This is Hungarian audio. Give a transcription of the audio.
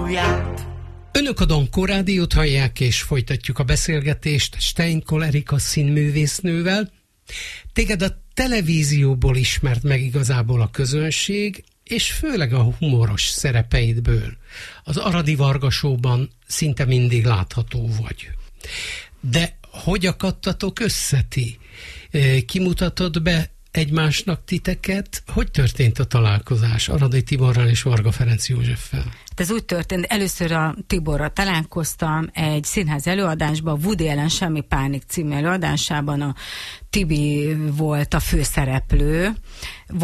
valóját. Önök a Dankó Rádiót hallják, és folytatjuk a beszélgetést Steinkol Erika színművésznővel. Téged a televízióból ismert meg igazából a közönség, és főleg a humoros szerepeidből. Az Aradi Varga Show-ban szinte mindig látható vagy. De hogy akadtatok össze ti? Kimutatod be egymásnak titeket? Hogy történt a találkozás Aradi Tiborral és Varga Ferenc Józseffel? Ez úgy történt, először a Tiborral találkoztam egy színház előadásban, Woody Allen Semmi Pánik című előadásában, a Tibi volt a főszereplő.